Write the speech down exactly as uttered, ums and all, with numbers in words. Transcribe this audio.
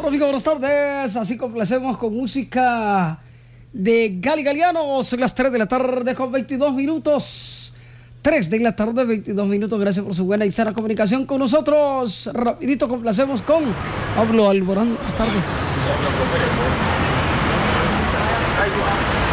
amigos? Buenas tardes. Así complacemos con música de Gali Galiano. Son las tres de la tarde con veintidós minutos. tres de la tarde, veintidós minutos. Gracias por su buena y sana comunicación con nosotros. Rapidito complacemos con Pablo Alborán. Buenas tardes.